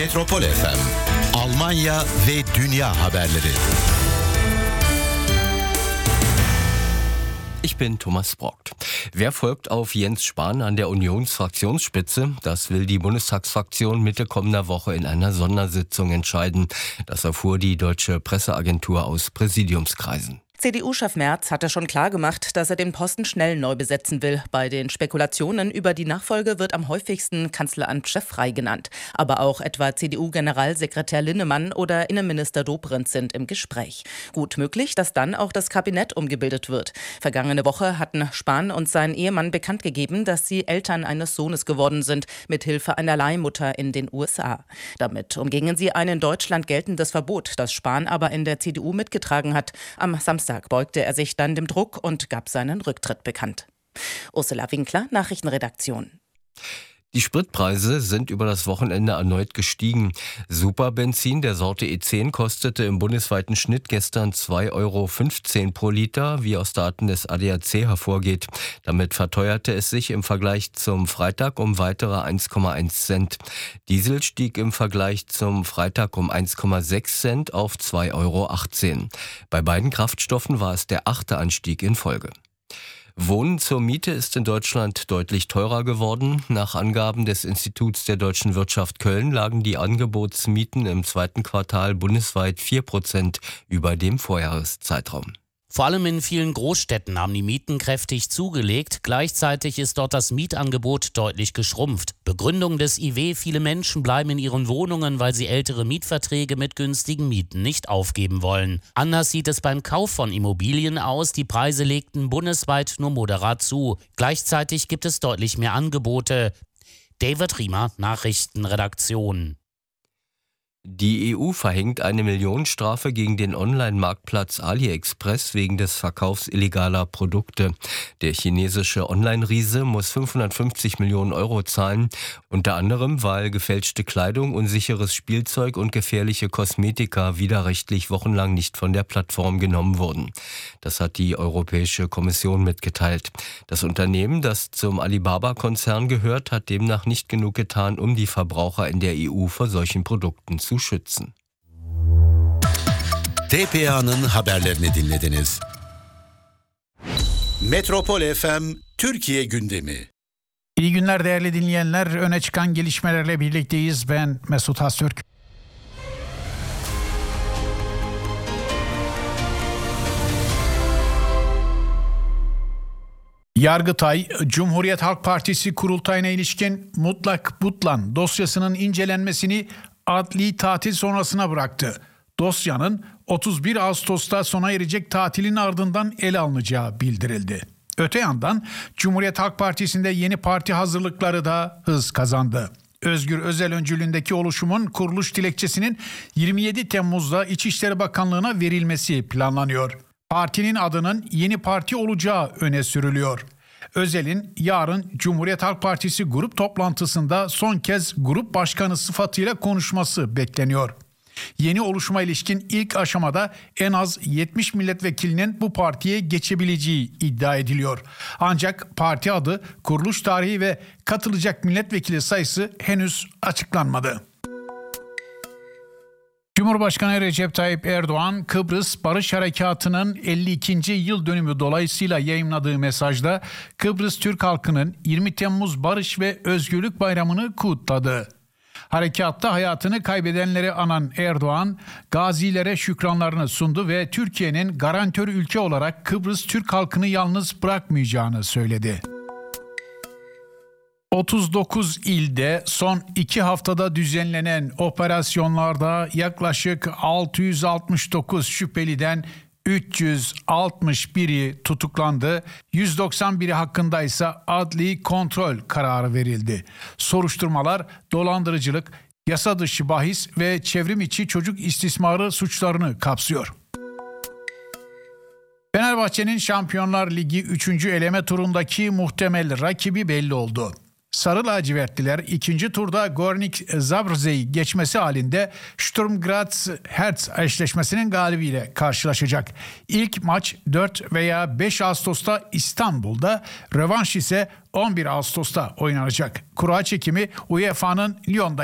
Metropol FM, Almanya ve dünya haberleri. Ich bin Thomas Brock. Wer folgt auf Jens Spahn an der Unionsfraktionsspitze? Das will die Bundestagsfraktion Mitte kommender Woche in einer Sondersitzung entscheiden. Das erfuhr die deutsche Presseagentur aus Präsidiumskreisen. CDU-Chef Merz hatte schon klargemacht, dass er den Posten schnell neu besetzen will. Bei den Spekulationen über die Nachfolge wird am häufigsten Kanzleramtschef Frey genannt. Aber auch etwa CDU-Generalsekretär Linnemann oder Innenminister Dobrindt sind im Gespräch. Gut möglich, dass dann auch das Kabinett umgebildet wird. Vergangene Woche hatten Spahn und sein Ehemann bekannt gegeben, dass sie Eltern eines Sohnes geworden sind, mithilfe einer Leihmutter in den USA. Damit umgingen sie ein in Deutschland geltendes Verbot, das Spahn aber in der CDU mitgetragen hat. Am Samstag beugte er sich dann dem Druck und gab seinen Rücktritt bekannt. Ursula Winkler, Nachrichtenredaktion. Die Spritpreise sind über das Wochenende erneut gestiegen. Superbenzin der Sorte E10 kostete im bundesweiten Schnitt gestern 2,15 € pro Liter, wie aus Daten des ADAC hervorgeht. Damit verteuerte es sich im Vergleich zum Freitag um weitere 1,1 Cent. Diesel stieg im Vergleich zum Freitag um 1,6 Cent auf 2,18 €. Bei beiden Kraftstoffen war es der 8. Anstieg in Folge. Wohnen zur Miete ist in Deutschland deutlich teurer geworden. Nach Angaben des Instituts der deutschen Wirtschaft Köln lagen die Angebotsmieten im zweiten Quartal bundesweit 4% über dem Vorjahreszeitraum. Vor allem in vielen Großstädten haben die Mieten kräftig zugelegt. Gleichzeitig ist dort das Mietangebot deutlich geschrumpft. Begründung des IW: viele Menschen bleiben in ihren Wohnungen, weil sie ältere Mietverträge mit günstigen Mieten nicht aufgeben wollen. Anders sieht es beim Kauf von Immobilien aus. Die Preise legten bundesweit nur moderat zu. Gleichzeitig gibt es deutlich mehr Angebote. David Riemer, Nachrichtenredaktion. Die EU verhängt eine Millionenstrafe gegen den Online-Marktplatz AliExpress wegen des Verkaufs illegaler Produkte. Der chinesische Online-Riese muss 550 Millionen € zahlen, unter anderem, weil gefälschte Kleidung, unsicheres Spielzeug und gefährliche Kosmetika widerrechtlich wochenlang nicht von der Plattform genommen wurden. Das hat die Europäische Kommission mitgeteilt. Das Unternehmen, das zum Alibaba-Konzern gehört, hat demnach nicht genug getan, um die Verbraucher in der EU vor solchen Produkten zu schützen. TPA'nın haberlerini dinlediniz. Metropol FM Türkiye gündemi. İyi günler değerli dinleyenler. Öne çıkan gelişmelerle birlikteyiz. Ben Mesut Haztürk. Yargıtay, Cumhuriyet Halk Partisi kurultayına ilişkin Mutlak Butlan dosyasının incelenmesini adli tatil sonrasına bıraktı. Dosyanın 31 Ağustos'ta sona erecek tatilin ardından ele alınacağı bildirildi. Öte yandan Cumhuriyet Halk Partisi'nde yeni parti hazırlıkları da hız kazandı. Özgür Özel öncülüğündeki oluşumun kuruluş dilekçesinin 27 Temmuz'da İçişleri Bakanlığı'na verilmesi planlanıyor. Partinin adının yeni parti olacağı öne sürülüyor. Özel'in yarın Cumhuriyet Halk Partisi grup toplantısında son kez grup başkanı sıfatıyla konuşması bekleniyor. Yeni oluşuma ilişkin ilk aşamada en az 70 milletvekilinin bu partiye geçebileceği iddia ediliyor. Ancak parti adı, kuruluş tarihi ve katılacak milletvekili sayısı henüz açıklanmadı. Cumhurbaşkanı Recep Tayyip Erdoğan, Kıbrıs Barış Harekatı'nın 52. yıl dönümü dolayısıyla yayımladığı mesajda Kıbrıs Türk halkının 20 Temmuz Barış ve Özgürlük Bayramı'nı kutladı. Harekatta hayatını kaybedenleri anan Erdoğan, gazilere şükranlarını sundu ve Türkiye'nin garantör ülke olarak Kıbrıs Türk halkını yalnız bırakmayacağını söyledi. 39 ilde son 2 haftada düzenlenen operasyonlarda yaklaşık 669 şüpheliden 361'i tutuklandı. 191'i hakkında ise adli kontrol kararı verildi. Soruşturmalar dolandırıcılık, yasa dışı bahis ve çevrim içi çocuk istismarı suçlarını kapsıyor. Fenerbahçe'nin Şampiyonlar Ligi 3. eleme turundaki muhtemel rakibi belli oldu. Sarı lacivertliler ikinci turda Gornik Zabrze'yi geçmesi halinde Sturm Graz Hertz eşleşmesinin galibiyle karşılaşacak. İlk maç 4 veya 5 Ağustos'ta İstanbul'da, rövanş ise 11 Ağustos'ta oynanacak. Kura çekimi UEFA'nın Lyon'da